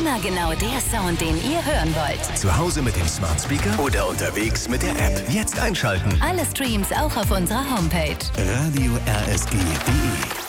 Immer genau der Sound, den ihr hören wollt. Zu Hause mit dem Smart Speaker oder unterwegs mit der App. Jetzt einschalten. Alle Streams auch auf unserer Homepage. Radio RSG.de